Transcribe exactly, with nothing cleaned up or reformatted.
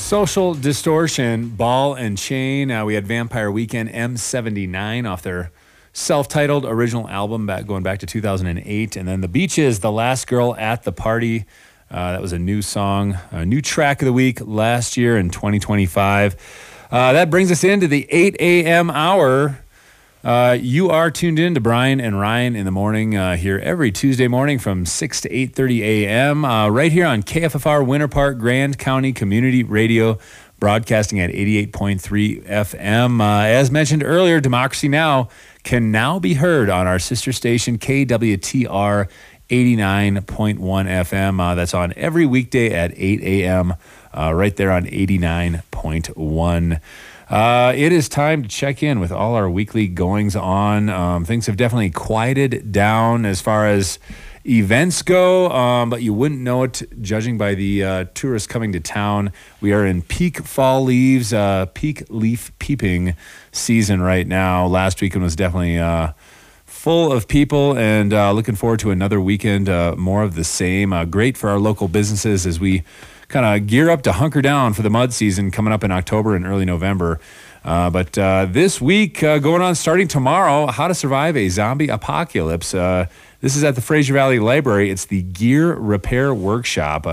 Social Distortion, Ball and Chain. Uh, we had Vampire Weekend, M seventy-nine off their self-titled original album back going back to two thousand eight. And then The Beaches, The Last Girl at the Party. Uh, that was a new song, a new track of the week last year in twenty twenty-five. Uh, that brings us into the eight a.m. hour. Uh, you are tuned in to Brian and Ryan in the morning uh, here every Tuesday morning from six to eight thirty a.m. Uh, right here on K F F R Winter Park, Grand County Community Radio, broadcasting at eighty-eight point three F M. Uh, as mentioned earlier, Democracy Now! Can now be heard on our sister station, K W T R eighty-nine point one F M. Uh, that's on every weekday at eight a.m., uh, right there on eighty-nine point one. Uh, it is time to check in with all our weekly goings on. Um, things have definitely quieted down as far as events go, um, but you wouldn't know it judging by the uh, tourists coming to town. We are in peak fall leaves, uh, peak leaf peeping season right now. Last weekend was definitely uh, full of people, and uh, looking forward to another weekend, uh, more of the same. Uh, great for our local businesses as we kind of gear up to hunker down for the mud season coming up in October and early November. Uh, but uh, this week, uh, going on starting tomorrow, How to Survive a Zombie Apocalypse. Uh, this is at the Fraser Valley Library. It's the Gear Repair Workshop. Uh,